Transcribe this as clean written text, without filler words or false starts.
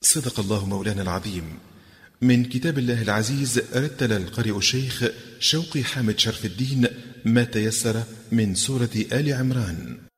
صدق الله مولانا العظيم. من كتاب الله العزيز رتل القارئ الشيخ شوقي حامد شرف الدين ما تيسر من سورة آل عمران.